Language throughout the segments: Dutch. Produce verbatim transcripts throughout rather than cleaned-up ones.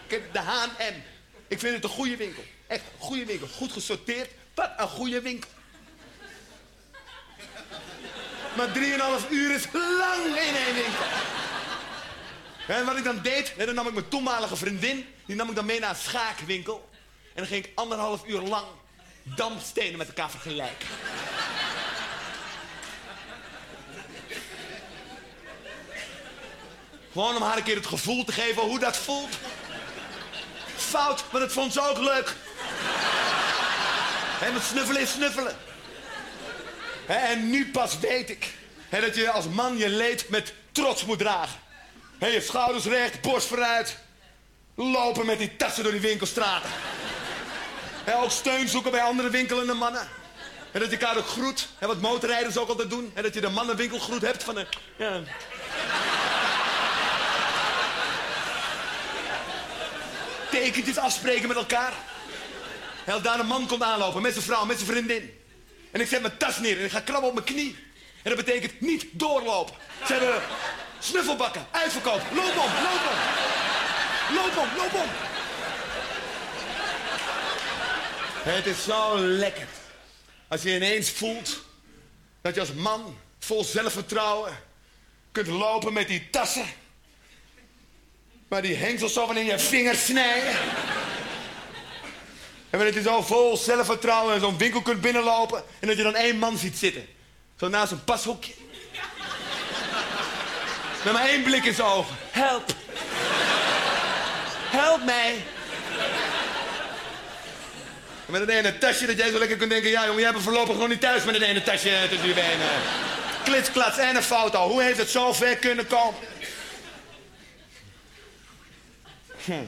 Kijk, de H en M. Ik vind het een goede winkel. Echt een goede winkel. Goed gesorteerd. Wat een goede winkel. Maar drieënhalf uur is lang in één winkel. En wat ik dan deed, dan nam ik mijn toenmalige vriendin, die nam ik dan mee naar een schaakwinkel. En dan ging ik anderhalf uur lang dampstenen met elkaar vergelijken. Gewoon om haar een keer het gevoel te geven hoe dat voelt. Fout, maar dat vond ze ook leuk. En met snuffelen is snuffelen. He, en nu pas weet ik he, dat je als man je leed met trots moet dragen. He, je schouders recht, borst vooruit. Lopen met die tassen door die winkelstraten. He, ook steun zoeken bij andere winkelende mannen. En dat je elkaar ook groet. He, wat motorrijders ook altijd doen. En dat je de mannenwinkelgroet hebt van een... Ja. Tekentjes afspreken met elkaar. He, daar een man komt aanlopen met zijn vrouw, met zijn vriendin. En ik zet mijn tas neer en ik ga krabben op mijn knie. En dat betekent niet doorlopen. Ze hebben snuffelbakken, uitverkoop. Loop om, loop om. Loop om, loop om. Het is zo lekker. Als je ineens voelt dat je als man vol zelfvertrouwen kunt lopen met die tassen. Maar die hengsels zo van in je vingers snijden. En dat je zo vol zelfvertrouwen in zo'n winkel kunt binnenlopen. En dat je dan één man ziet zitten. Zo naast een pashoekje. Met maar één blik in zijn ogen. Help. Help mij. En met het ene tasje dat jij zo lekker kunt denken... Ja jongen, jij bent voorlopig gewoon niet thuis met het ene tasje tussen je benen. Klitsklats en een foto. Hoe heeft het zo ver kunnen komen? Hm.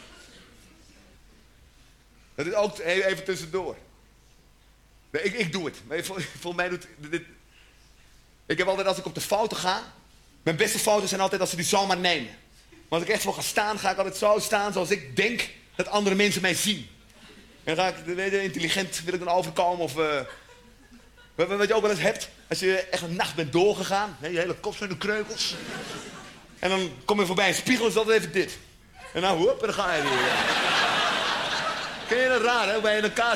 Dat is ook even tussendoor. Nee, ik, ik doe het. Maar vol, volgens mij doet dit... Ik heb altijd, als ik op de foto ga... Mijn beste foto's zijn altijd als ze die zomaar nemen. Maar als ik echt voor ga staan, ga ik altijd zo staan zoals ik denk dat andere mensen mij zien. En dan ga ik, weet je, intelligent wil ik dan overkomen of... Uh, wat, wat je ook wel eens hebt, als je echt een nacht bent doorgegaan... Hè, je hele kop zijn de kreukels. En dan kom je voorbij een spiegel, is altijd even dit. En dan, hoep, en dan ga je weer. Ken je dat raar, hè? Bij je in elkaar